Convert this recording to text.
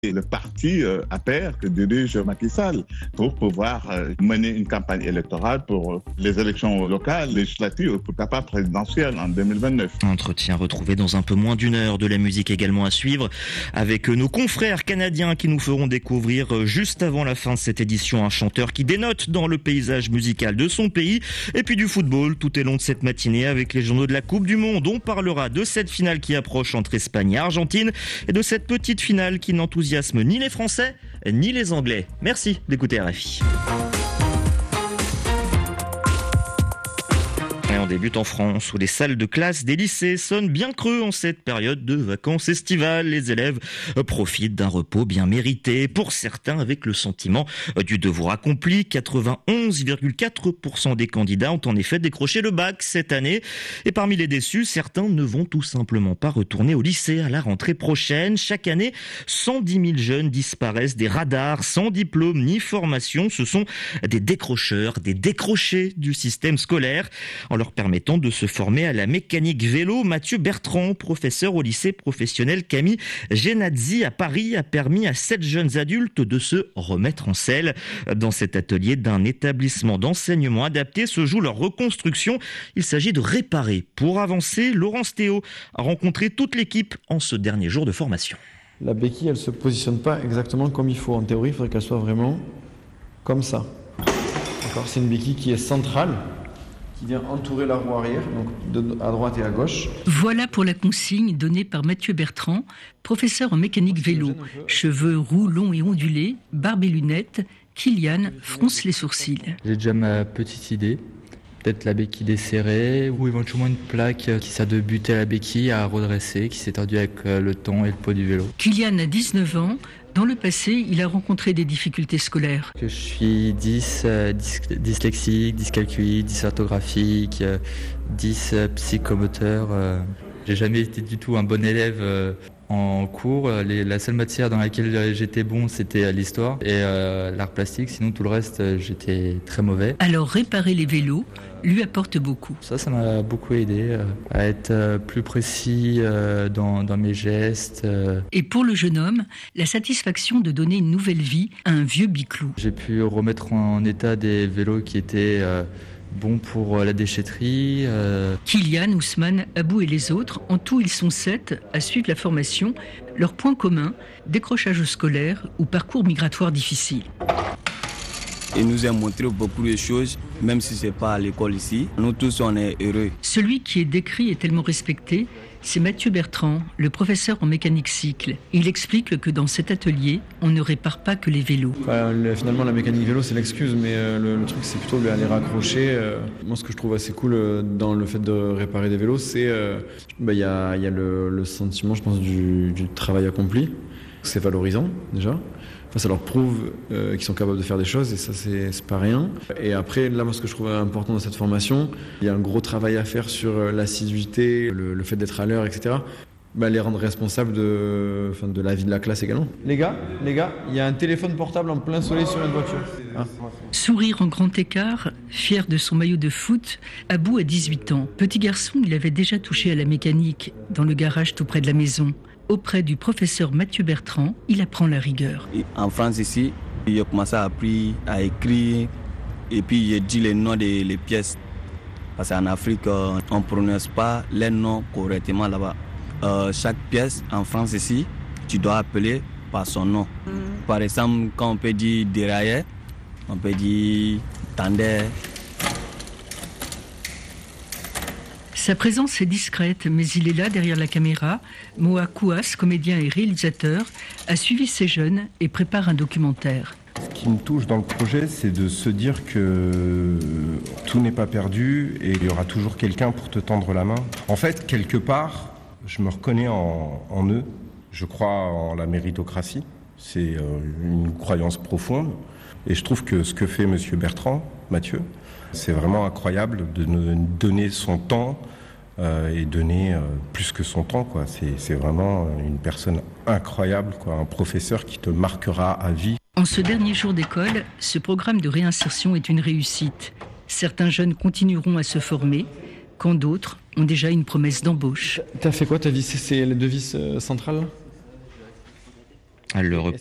Et le parti APR que dirige Macky Sall pour pouvoir mener une campagne électorale pour les élections locales, législatives, pourquoi pas présidentielles en 2029. Entretien retrouvé dans un peu moins d'une heure, de la musique également à suivre avec nos confrères canadiens qui nous feront découvrir juste avant la fin de cette édition un chanteur qui dénote dans le paysage musical de son pays, et puis du football tout au long de cette matinée avec les journaux de la Coupe du Monde. On parlera de cette finale qui approche entre Espagne et Argentine et de cette petite finale qui n'enthousiasme ni les Français ni les Anglais. Merci d'écouter RFI. Et on débute en France où les salles de classe des lycées sonnent bien creux en cette période de vacances estivales. Les élèves profitent d'un repos bien mérité. Pour certains, avec le sentiment du devoir accompli, 91,4% des candidats ont en effet décroché le bac cette année. Et parmi les déçus, certains ne vont tout simplement pas retourner au lycée à la rentrée prochaine. Chaque année, 110 000 jeunes disparaissent des radars sans diplôme ni formation. Ce sont des décrocheurs, des décrochés du système scolaire. En leur permettant de se former à la mécanique vélo, Mathieu Bertrand, professeur au lycée professionnel Camille Genazzi à Paris, a permis à 7 jeunes adultes de se remettre en selle. Dans cet atelier d'un établissement d'enseignement adapté se joue leur reconstruction. Il s'agit de réparer. Pour avancer, Laurence Théo a rencontré toute l'équipe en ce dernier jour de formation. La béquille, elle ne se positionne pas exactement comme il faut. En théorie, il faudrait qu'elle soit vraiment comme ça. D'accord ? C'est une béquille qui est centrale, qui vient entourer la roue arrière, donc à droite et à gauche. Voilà pour la consigne donnée par Mathieu Bertrand, professeur en mécanique vélo. Cheveux roux, longs et ondulés, barbe et lunettes, Kylian fronce les sourcils. J'ai déjà ma petite idée. Peut-être la béquille desserrée ou éventuellement une plaque qui sert de buter à la béquille à redresser, qui s'est tordue avec le temps et le poids du vélo. Kylian a 19 ans. Dans le passé, il a rencontré des difficultés scolaires. Je suis dyslexique, dyscalculique, dysorthographique, psychomoteur. J'ai jamais été du tout un bon élève en cours. La seule matière dans laquelle j'étais bon, c'était l'histoire et l'art plastique. Sinon, tout le reste, j'étais très mauvais. Alors, réparer les vélos lui apporte beaucoup. Ça m'a beaucoup aidé à être plus précis dans mes gestes. Et pour le jeune homme, la satisfaction de donner une nouvelle vie à un vieux biclou. J'ai pu remettre en état des vélos qui étaient bons pour la déchetterie. Kylian, Ousmane, Abou et les autres, en tout ils sont 7 à suivre la formation. Leur point commun, décrochage scolaire ou parcours migratoire difficile. Il nous a montré beaucoup de choses, même si ce n'est pas à l'école ici. Nous tous, on est heureux. Celui qui est décrit et tellement respecté, c'est Mathieu Bertrand, le professeur en mécanique cycle. Il explique que dans cet atelier, on ne répare pas que les vélos. Finalement, la mécanique vélo, c'est l'excuse, mais le truc, c'est plutôt les raccrocher. Moi, ce que je trouve assez cool dans le fait de réparer des vélos, c'est y a le sentiment, je pense, du travail accompli. C'est valorisant, déjà. Enfin, ça leur prouve qu'ils sont capables de faire des choses et ça, c'est pas rien. Et après, là, moi, ce que je trouve important dans cette formation, il y a un gros travail à faire sur l'assiduité, le fait d'être à l'heure, etc. Les rendre responsables de la vie de la classe également. Les gars, il y a un téléphone portable en plein soleil sur notre voiture. Sourire en grand écart, fier de son maillot de foot, Abou a 18 ans. Petit garçon, il avait déjà touché à la mécanique dans le garage tout près de la maison. Auprès du professeur Mathieu Bertrand, il apprend la rigueur. En France ici, j'ai commencé à apprendre à écrire et puis j'ai dit les noms des pièces. Parce qu'en Afrique, on ne prononce pas les noms correctement là-bas. Chaque pièce en France ici, tu dois appeler par son nom. Par exemple, quand on peut dire dérailleur, on peut dire tendeur. Sa présence est discrète, mais il est là derrière la caméra. Moa Kouas, comédien et réalisateur, a suivi ces jeunes et prépare un documentaire. Ce qui me touche dans le projet, c'est de se dire que tout n'est pas perdu et il y aura toujours quelqu'un pour te tendre la main. En fait, quelque part, je me reconnais en eux. Je crois en la méritocratie. C'est une croyance profonde. Et je trouve que ce que fait Monsieur Bertrand, Mathieu, c'est vraiment incroyable de nous donner son temps et donner plus que son temps, quoi. C'est vraiment une personne incroyable, quoi. Un professeur qui te marquera à vie. En ce dernier jour d'école, ce programme de réinsertion est une réussite. Certains jeunes continueront à se former, quand d'autres ont déjà une promesse d'embauche. T'as fait quoi ta vis? C'est la devise centrale? Le